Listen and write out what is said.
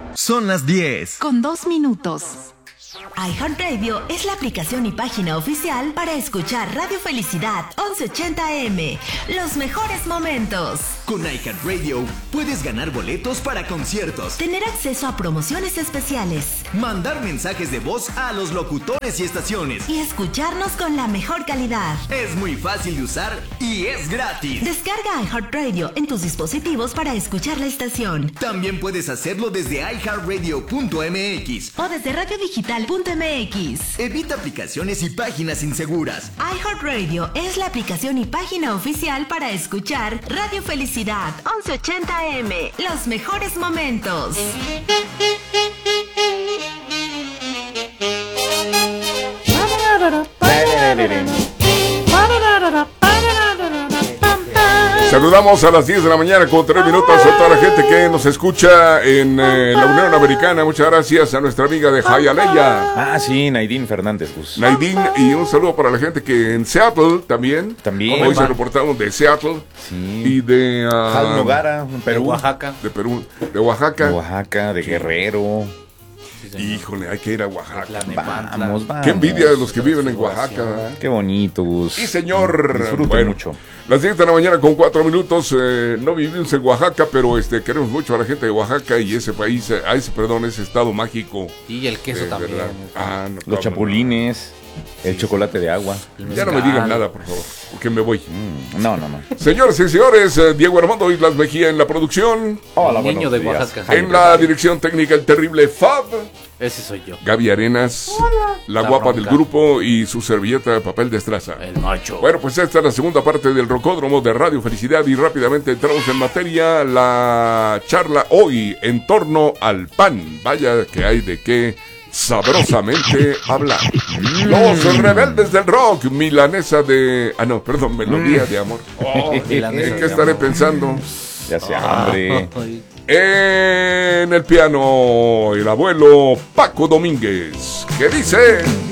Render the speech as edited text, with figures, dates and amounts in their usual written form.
Son las 10. Con 2 minutos. iHeartRadio es la aplicación y página oficial para escuchar Radio Felicidad 1180 AM. Los mejores momentos. Con iHeartRadio puedes ganar boletos para conciertos, tener acceso a promociones especiales, mandar mensajes de voz a los locutores y estaciones y escucharnos con la mejor calidad. Es muy fácil de usar y es gratis. Descarga iHeartRadio en tus dispositivos para escuchar la estación. También puedes hacerlo desde iHeartRadio.mx o desde radiodigital.mx. Evita aplicaciones y páginas inseguras. iHeartRadio es la aplicación y página oficial para escuchar Radio Felicidad 1180 AM. Los mejores momentos. Saludamos a las 10 de la mañana con 3 minutos a toda la gente que nos escucha en la Unión Americana. Muchas gracias a nuestra amiga de Hialeah. Ah, sí, Naidín Fernández. Pues. Naidín, y un saludo para la gente que en Seattle también. Hoy se reportaron de Seattle. Sí. Y de Nogara, Perú. De Oaxaca. De Perú, de Oaxaca. De Oaxaca, de Guerrero. Sí, híjole, hay que ir a Oaxaca. Vamos. Qué envidia de los que viven en Oaxaca, ¿verdad? Qué bonito, Gus. Sí, señor. Disfruten mucho. Las 10 de la mañana con 4 minutos. No vivimos en Oaxaca, pero queremos mucho a la gente de Oaxaca y ese país, ese estado mágico. Y el queso también. Los chapulines. El chocolate de agua. Ya no me digan nada, por favor, porque me voy. No. Señoras y señores, Diego Armando Islas Mejía en la producción. Hola, niño de Oaxaca. En la dirección técnica, el terrible Fab. Ese soy yo. Gaby Arenas. Hola. La guapa del grupo y su servilleta de papel de estraza. El macho. Bueno, pues esta es la segunda parte del Rocódromo de Radio Felicidad y rápidamente entramos en materia. La charla hoy en torno al pan. Vaya que hay de qué sabrosamente hablar. Los rebeldes del rock, milanesa de... melodía de amor. ¿En qué estaré pensando? Ya se hambre. En el piano, el abuelo Paco Domínguez, que dice...